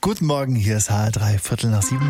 Guten Morgen, hier ist HR3, 6:15.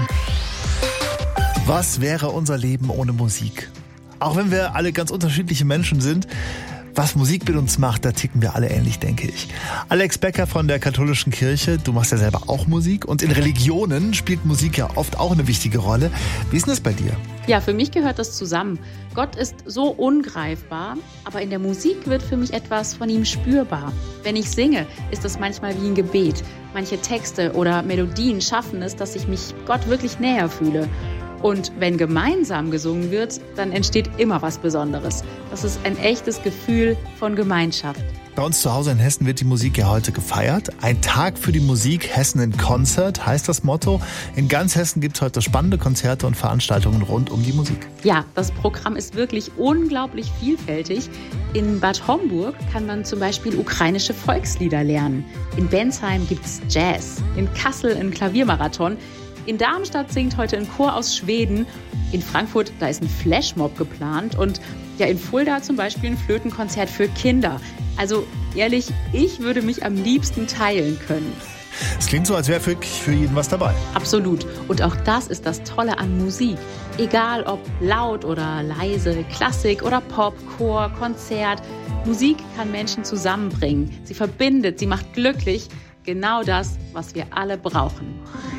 Was wäre unser Leben ohne Musik? Auch wenn wir alle ganz unterschiedliche Menschen sind, was Musik mit uns macht, da ticken wir alle ähnlich, denke ich. Alex Becker von der Katholischen Kirche, du machst ja selber auch Musik und in Religionen spielt Musik ja oft auch eine wichtige Rolle. Wie ist denn das bei dir? Ja, für mich gehört das zusammen. Gott ist so ungreifbar, aber in der Musik wird für mich etwas von ihm spürbar. Wenn ich singe, ist das manchmal wie ein Gebet. Manche Texte oder Melodien schaffen es, dass ich mich Gott wirklich näher fühle. Und wenn gemeinsam gesungen wird, dann entsteht immer was Besonderes. Das ist ein echtes Gefühl von Gemeinschaft. Bei uns zu Hause in Hessen wird die Musik ja heute gefeiert. Ein Tag für die Musik, Hessen in Concert heißt das Motto. In ganz Hessen gibt es heute spannende Konzerte und Veranstaltungen rund um die Musik. Ja, das Programm ist wirklich unglaublich vielfältig. In Bad Homburg kann man zum Beispiel ukrainische Volkslieder lernen. In Bensheim gibt's Jazz. In Kassel ein Klaviermarathon. In Darmstadt singt heute ein Chor aus Schweden. In Frankfurt, da ist ein Flashmob geplant. Und ja, in Fulda zum Beispiel ein Flötenkonzert für Kinder. Also ehrlich, ich würde mich am liebsten teilen können. Es klingt so, als wäre wirklich für jeden was dabei. Absolut. Und auch das ist das Tolle an Musik. Egal ob laut oder leise, Klassik oder Pop, Chor, Konzert. Musik kann Menschen zusammenbringen. Sie verbindet, sie macht glücklich. Genau das, was wir alle brauchen.